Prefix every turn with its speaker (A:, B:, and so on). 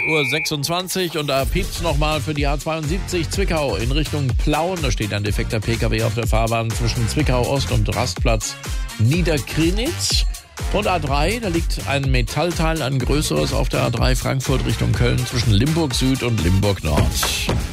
A: 3:26 Uhr und da piept's nochmal für die A72 Zwickau in Richtung Plauen. Da steht ein defekter PKW auf der Fahrbahn zwischen Zwickau Ost und Rastplatz Niederkrinitz. Und A3, da liegt ein Metallteil, ein größeres auf der A3 Frankfurt Richtung Köln zwischen Limburg Süd und Limburg Nord.